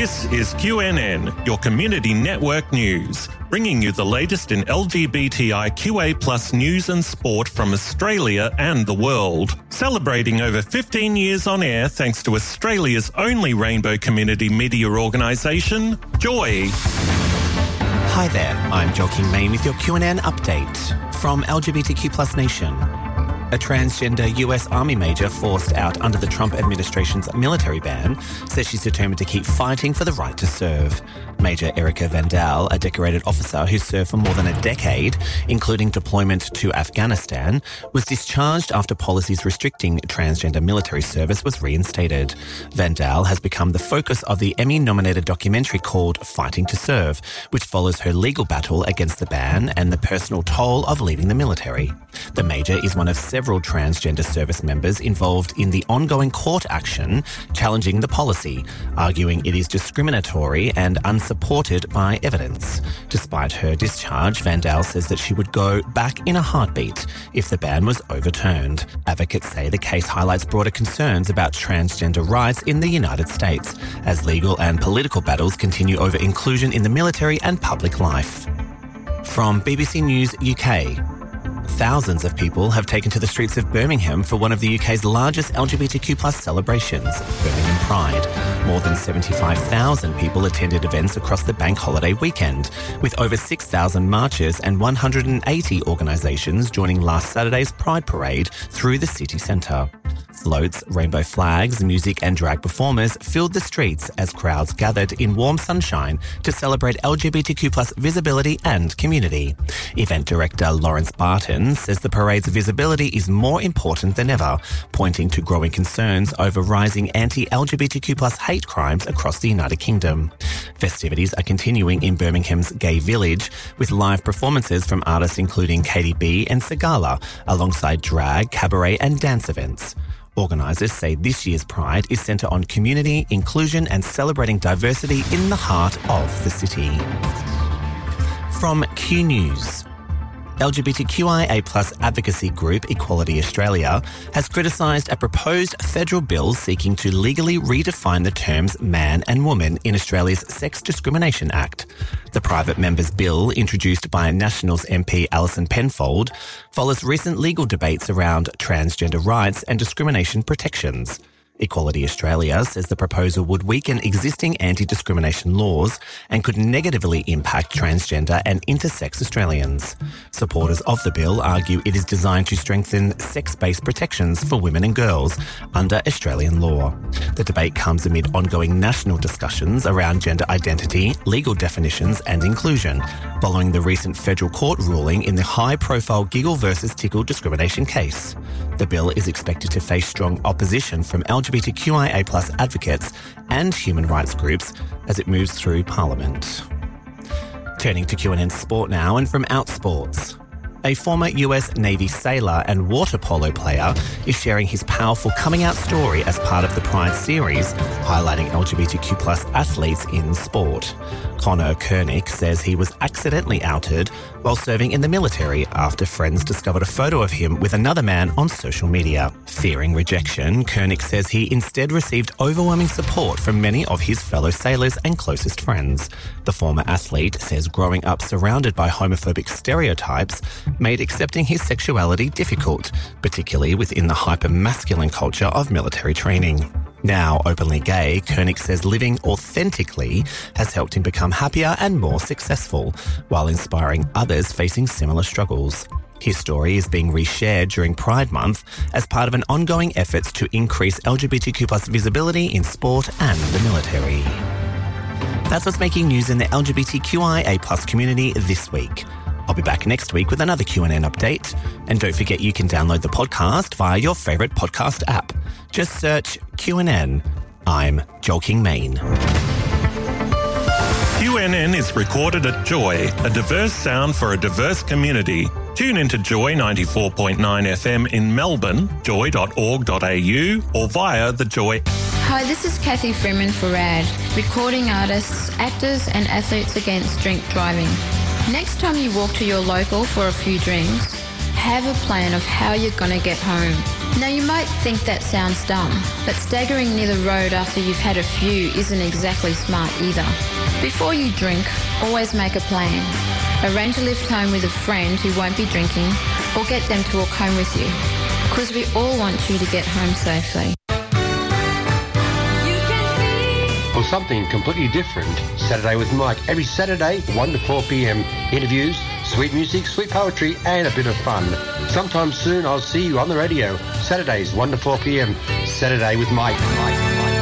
This is QNN, your community network news, bringing you the latest in LGBTIQA+ news and sport from Australia and the world. Celebrating over 15 years on air thanks to Australia's only rainbow community media organisation, Joy. Hi there, I'm Joel King Main with your QNN update from LGBTQ+ Nation. A transgender US Army major forced out under the Trump administration's military ban says she's determined to keep fighting for the right to serve. Major Erica Vandal, a decorated officer who served for more than a decade, including deployment to Afghanistan, was discharged after policies restricting transgender military service was reinstated. Vandal has become the focus of the Emmy-nominated documentary called Fighting to Serve, which follows her legal battle against the ban and the personal toll of leaving the military. The major is one of several transgender service members involved in the ongoing court action challenging the policy, arguing it is discriminatory and unsupported by evidence. Despite her discharge, Vandal says that she would go back in a heartbeat if the ban was overturned. Advocates say the case highlights broader concerns about transgender rights in the United States, as legal and political battles continue over inclusion in the military and public life. From BBC News UK. Thousands of people have taken to the streets of Birmingham for one of the UK's largest LGBTQ+ celebrations, Birmingham Pride. More than 75,000 people attended events across the bank holiday weekend, with over 6,000 marchers and 180 organisations joining last Saturday's Pride Parade through the city centre. Floats, rainbow flags, music and drag performers filled the streets as crowds gathered in warm sunshine to celebrate LGBTQ+ visibility and community. Event director Lawrence Barton says the parade's visibility is more important than ever, pointing to growing concerns over rising anti-LGBTQ+ hate crimes across the United Kingdom. Festivities are continuing in Birmingham's Gay Village, with live performances from artists including Katie B and Sagala, alongside drag, cabaret and dance events. Organisers say this year's Pride is centred on community, inclusion and celebrating diversity in the heart of the city. From Q News. LGBTQIA+ advocacy group Equality Australia has criticised a proposed federal bill seeking to legally redefine the terms man and woman in Australia's Sex Discrimination Act. The private member's bill, introduced by Nationals MP Alison Penfold, follows recent legal debates around transgender rights and discrimination protections. Equality Australia says the proposal would weaken existing anti-discrimination laws and could negatively impact transgender and intersex Australians. Supporters of the bill argue it is designed to strengthen sex-based protections for women and girls under Australian law. The debate comes amid ongoing national discussions around gender identity, legal definitions and inclusion, following the recent federal court ruling in the high-profile Giggle versus Tickle discrimination case. The bill is expected to face strong opposition from LGBTQIA+ advocates and human rights groups as it moves through Parliament. Turning to QNN Sport now, and from Outsports. A former US Navy sailor and water polo player is sharing his powerful coming-out story as part of the Pride series, highlighting LGBTQ+ athletes in sport. Connor Koenig says he was accidentally outed while serving in the military after friends discovered a photo of him with another man on social media. Fearing rejection, Koenig says he instead received overwhelming support from many of his fellow sailors and closest friends. The former athlete says growing up surrounded by homophobic stereotypes made accepting his sexuality difficult, particularly within the hyper-masculine culture of military training. Now openly gay, Koenig says living authentically has helped him become happier and more successful, while inspiring others facing similar struggles. His story is being reshared during Pride Month as part of an ongoing efforts to increase LGBTQ+ visibility in sport and the military. That's what's making news in the LGBTQIA+ community this week. I'll be back next week with another QNN update. And don't forget you can download the podcast via your favourite podcast app. Just search QNN. I'm Joel King Main. QNN is recorded at Joy, a diverse sound for a diverse community. Tune into Joy 94.9 FM in Melbourne, joy.org.au, or via the Joy. Hi, this is Kathy Freeman for RAD, recording artists, actors and athletes against drink driving. Next time you walk to your local for a few drinks, have a plan of how you're going to get home. Now you might think that sounds dumb, but staggering near the road after you've had a few isn't exactly smart either. Before you drink, always make a plan. Arrange a lift home with a friend who won't be drinking, or get them to walk home with you, because we all want you to get home safely. Or something completely different. Saturday with Mike, every Saturday, 1 to 4 p.m. Interviews, sweet music, sweet poetry, and a bit of fun. Sometime soon, I'll see you on the radio. Saturdays, 1 to 4 p.m. Saturday with Mike.